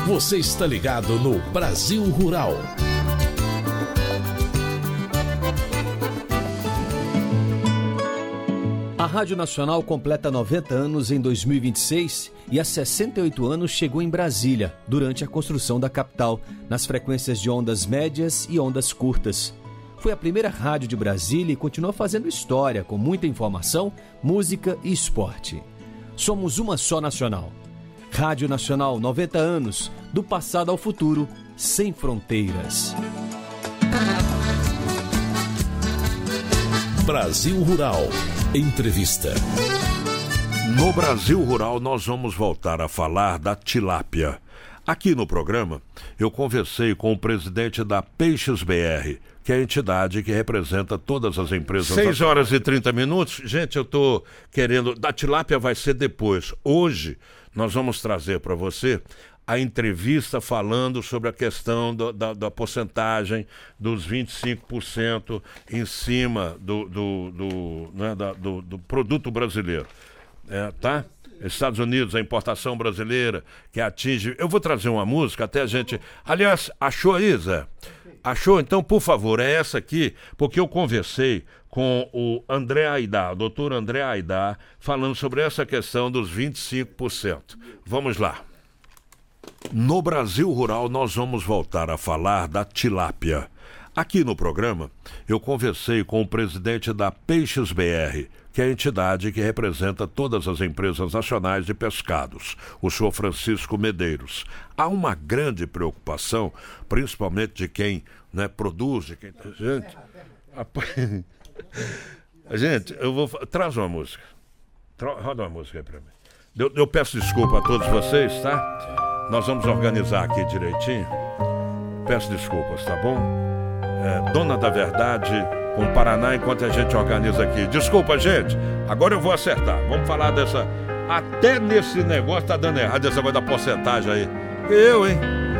Você está ligado no Brasil Rural. A Rádio Nacional completa 90 anos em 2026 e há 68 anos chegou em Brasília, durante a construção da capital, nas frequências de ondas médias e ondas curtas. Foi a primeira rádio de Brasília e continua fazendo história, com muita informação, música e esporte. Somos uma só nacional. Rádio Nacional, 90 anos, do passado ao futuro, sem fronteiras. Brasil Rural. Entrevista. No Brasil Rural, nós vamos voltar a falar da tilápia. Aqui no programa, eu conversei com o presidente da Peixes BR, que é a entidade que representa todas as empresas. 6 horas e 30 minutos. Gente, eu estou querendo... Da tilápia vai ser depois. Hoje, nós vamos trazer para você a entrevista falando sobre a questão da porcentagem dos 25% em cima do produto brasileiro. Tá? Estados Unidos, a importação brasileira que atinge... Eu vou trazer uma música até a gente... Aliás, achou aí, Zé? Achou? Então, por favor, é essa aqui, porque eu conversei com o André Aidar, o doutor André Aidar, falando sobre essa questão dos 25%. Vamos lá. No Brasil Rural, nós vamos voltar a falar da tilápia. Aqui no programa, eu conversei com o presidente da Peixes BR, que é a entidade que representa todas as empresas nacionais de pescados, o senhor Francisco Medeiros. Há uma grande preocupação, principalmente de quem produz, de quem... Gente, eu vou... Traz uma música. Roda uma música aí pra mim. Eu peço desculpa a todos vocês, tá? Nós vamos organizar aqui direitinho. Peço desculpas, tá bom? Dona da Verdade com o Paraná, enquanto a gente organiza aqui. Desculpa, gente. Agora eu vou acertar. Vamos falar dessa... Até nesse negócio tá dando errado essa coisa da porcentagem aí. Eu, hein?